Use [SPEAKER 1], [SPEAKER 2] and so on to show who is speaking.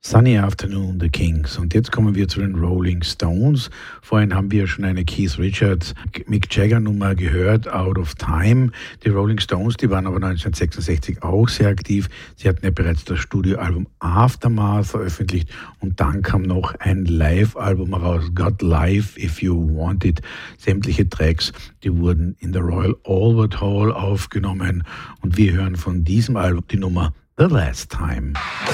[SPEAKER 1] Sunny Afternoon, The Kings. Und jetzt kommen wir zu den Rolling Stones. Vorhin haben wir schon eine Keith Richards, Mick Jagger Nummer gehört, Out of Time. Die Rolling Stones, die waren aber 1966 auch sehr aktiv. Sie hatten ja bereits das Studioalbum Aftermath veröffentlicht und dann kam noch ein Live-Album heraus, Got Live If You Want It. Sämtliche Tracks, die wurden in der Royal Albert Hall aufgenommen und wir hören von diesem Album die Nummer The Last Time.